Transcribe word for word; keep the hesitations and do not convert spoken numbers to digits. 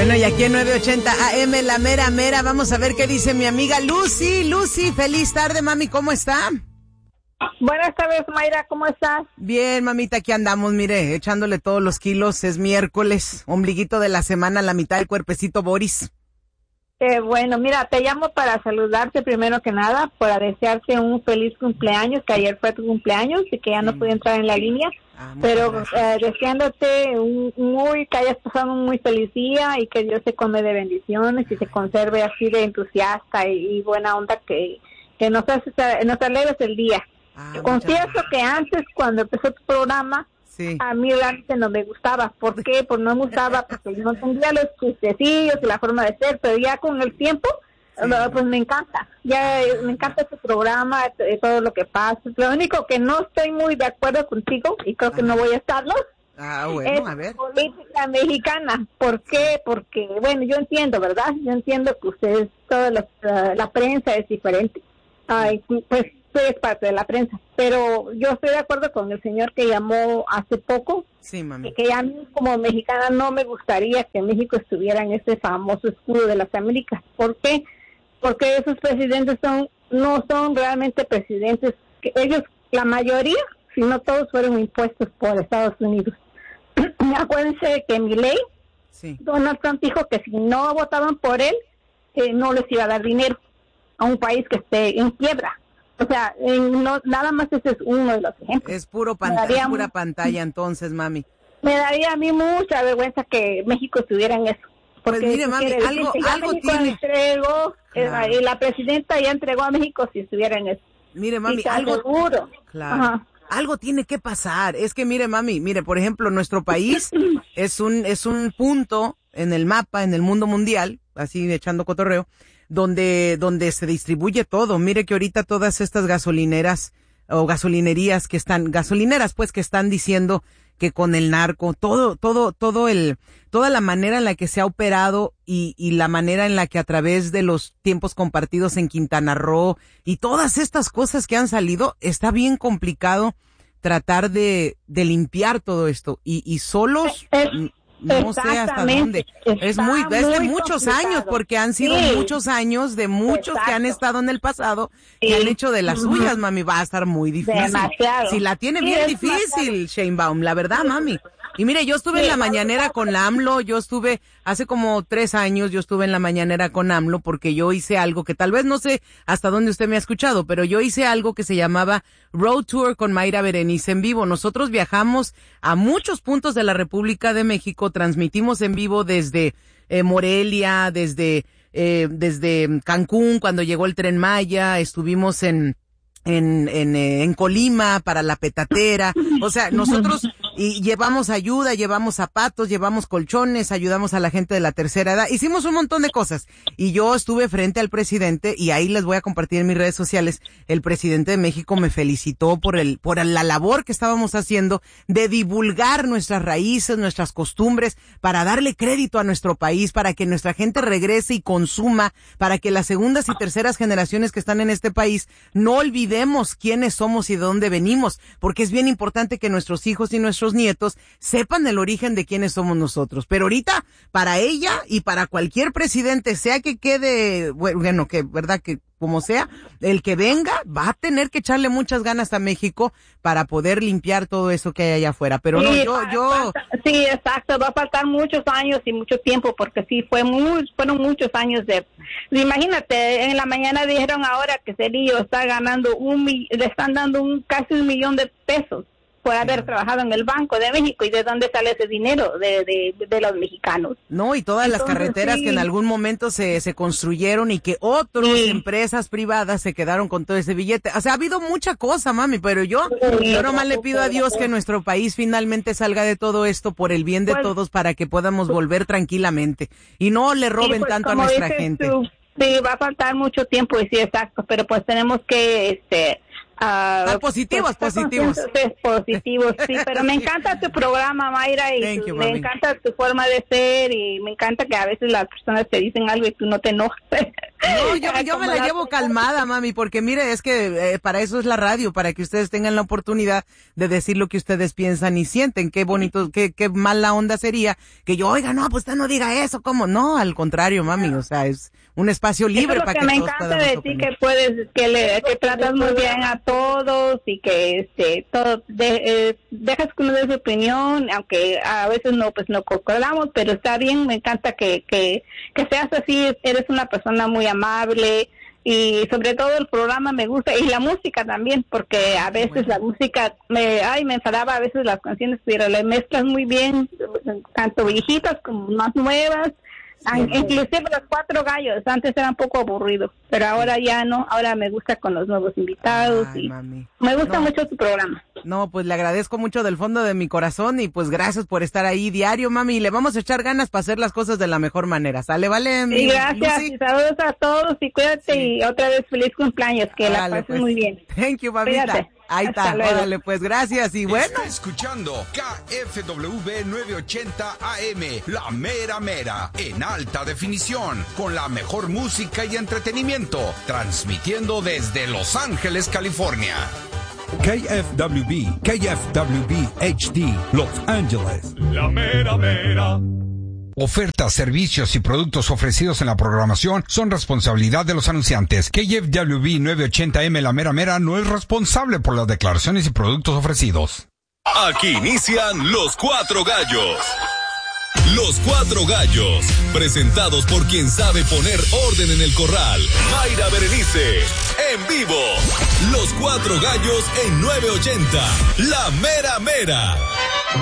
Bueno, y aquí en novecientos ochenta A M, la mera mera, vamos a ver qué dice mi amiga Lucy. Lucy, feliz tarde, mami, ¿cómo está? Buenas tardes, Mayra, ¿cómo estás? Bien, mamita, aquí andamos, mire, echándole todos los kilos, es miércoles, ombliguito de la semana, la mitad del cuerpecito Boris. Eh, bueno, mira, te llamo para saludarte primero que nada, para desearte un feliz cumpleaños, que ayer fue tu cumpleaños y que ya no pude entrar en la línea, ah, pero eh, deseándote un muy, que hayas pasado un muy feliz día y que Dios te come de bendiciones y te conserve así de entusiasta y, y buena onda, que, que nos, haces, nos aleves el día. Ah, confieso que antes, cuando empezó tu programa, sí, a mí realmente no me gustaba. ¿Por qué? Pues no me gustaba porque yo no entendía los chistecillos y la forma de ser, pero ya con el tiempo, sí, pues me encanta. Ya me encanta tu programa, todo lo que pasa. Lo único que no estoy muy de acuerdo contigo, y creo que ah. no voy a estarlo, ah, bueno, es a ver. política mexicana. ¿Por qué? Porque, bueno, yo entiendo, ¿verdad? Yo entiendo que ustedes, toda la, la prensa es diferente. Ay, pues tú eres parte de la prensa, pero yo estoy de acuerdo con el señor que llamó hace poco, sí, mami, que a mí como mexicana no me gustaría que México estuviera en ese famoso escudo de las Américas. ¿Por qué? Porque esos presidentes son no son realmente presidentes, que ellos, la mayoría, si no todos, fueron impuestos por Estados Unidos. Acuérdense que Milei, sí, Donald Trump dijo que si no votaban por él, eh, no les iba a dar dinero a un país que esté en quiebra. O sea, eh, no, nada más ese es uno de los ejemplos. Es puro pantalla, es pura pantalla entonces, mami. Me daría a mí mucha vergüenza que México estuviera en eso. Porque pues mire, mami, quiere, algo, algo México tiene. Entregó, claro. eh, la presidenta ya entregó a México si estuviera en eso. Mire, mami, sí, algo. Seguro. Claro. Ajá. Algo tiene que pasar. Es que mire, mami, mire, por ejemplo, nuestro país es un es un punto en el mapa, en el mundo mundial, así echando cotorreo, donde donde se distribuye todo. Mire que ahorita todas estas gasolineras o gasolinerías que están, gasolineras pues que están diciendo que con el narco, todo, todo, todo el, toda la manera en la que se ha operado y, y la manera en la que a través de los tiempos compartidos en Quintana Roo y todas estas cosas que han salido, está bien complicado tratar de, de limpiar todo esto y, y solos, es, no sé hasta dónde. Es muy, es de muchos complicado. años, porque han sido sí. muchos años de muchos Exacto. que han estado en el pasado sí. y han hecho de las uh-huh. suyas, mami. Va a estar muy difícil. Demasiado. Si la tiene sí, bien difícil, Sheinbaum, la verdad, mami. Y mire, yo estuve sí, en la mañanera con la AMLO, yo estuve, hace como tres años, yo estuve en la mañanera con AMLO porque yo hice algo que tal vez no sé hasta dónde usted me ha escuchado, pero yo hice algo que se llamaba Road Tour con Mayra Berenice en vivo. Nosotros viajamos a muchos puntos de la República de México, transmitimos en vivo desde eh, Morelia, desde, eh, desde Cancún, cuando llegó el Tren Maya, estuvimos en... En, en, en Colima para la petatera, o sea, nosotros y llevamos ayuda, llevamos zapatos, llevamos colchones, ayudamos a la gente de la tercera edad, hicimos un montón de cosas y yo estuve frente al presidente y ahí les voy a compartir en mis redes sociales, el presidente de México me felicitó por el, por la labor que estábamos haciendo de divulgar nuestras raíces, nuestras costumbres, para darle crédito a nuestro país, para que nuestra gente regrese y consuma, para que las segundas y terceras generaciones que están en este país no olviden quiénes somos y de dónde venimos, porque es bien importante que nuestros hijos y nuestros nietos sepan el origen de quiénes somos nosotros. Pero ahorita, para ella y para cualquier presidente, sea que quede, bueno, que verdad que como sea, el que venga va a tener que echarle muchas ganas a México para poder limpiar todo eso que hay allá afuera. Pero sí, no, yo, yo. Sí, exacto, va a faltar muchos años y mucho tiempo, porque sí, fue muy, fueron muchos años de, imagínate, en la mañana dijeron ahora que Cedillo está ganando un, le están dando un casi un millón de pesos por haber trabajado en el Banco de México. ¿Y de dónde sale ese dinero? De, de, de los mexicanos. No, y todas Entonces, las carreteras sí. que en algún momento se, se construyeron y que otras sí. empresas privadas se quedaron con todo ese billete. O sea, ha habido mucha cosa, mami, pero yo, sí, yo nomás le pido a Dios que nuestro país finalmente salga de todo esto por el bien de pues, todos, para que podamos volver tranquilamente y no le roben sí, pues, tanto a nuestra gente. Tú, sí, va a faltar mucho tiempo, y sí, exacto, pero pues tenemos que, este... Uh, positivos, pues, positivos. Positivos, sí, pero me encanta tu programa, Mayra, y tu, you, me encanta tu forma de ser, y me encanta que a veces las personas te dicen algo y tú no te enojas. No, yo, yo me la llevo calmada, mami, porque mire, es que eh, para eso es la radio, para que ustedes tengan la oportunidad de decir lo que ustedes piensan y sienten. Qué bonito, qué, qué mala onda sería que yo, oiga, no, pues usted no diga eso, ¿cómo? No, al contrario, mami, o sea, es un espacio libre para que, que todos podamos me encanta de ti, que puedes, que, le, que tratas muy bien a todos y que este todo de, eh, dejas que uno dé su opinión, aunque a veces no pues no concordamos, pero está bien. Me encanta que que que seas así. Eres una persona muy amable, y sobre todo el programa me gusta, y la música también, porque a veces bueno. la música me ay me enfadaba a veces las canciones, pero le mezclas muy bien, tanto viejitas como más nuevas. Sí, inclusive los cuatro gallos, antes era un poco aburrido, pero ahora ya no, ahora me gusta con los nuevos invitados. Ay, y mami. Me gusta no. mucho tu programa. No, pues le agradezco mucho del fondo de mi corazón, y pues gracias por estar ahí diario, mami, y le vamos a echar ganas para hacer las cosas de la mejor manera. ¿Sale, vale? Sí, gracias, Lucy? Y saludos a todos, y cuídate, sí. y otra vez feliz cumpleaños, que Dale, la pases pues. muy bien. Thank you, mamita. Cuídate. Ahí Hasta está, luego. Órale, pues gracias y bueno. Está escuchando K F W nueve ochenta A M, La Mera Mera, en alta definición, con la mejor música y entretenimiento, transmitiendo desde Los Ángeles, California. K F W B, K F W B H D, Los Ángeles. La Mera Mera. Ofertas, servicios y productos ofrecidos en la programación son responsabilidad de los anunciantes. K F W B nueve ochenta A M La Mera Mera no es responsable por las declaraciones y productos ofrecidos. Aquí inician Los Cuatro Gallos. Los Cuatro Gallos, presentados por quien sabe poner orden en el corral, Mayra Berenice, en vivo. Los Cuatro Gallos en nueve ochenta, La Mera Mera.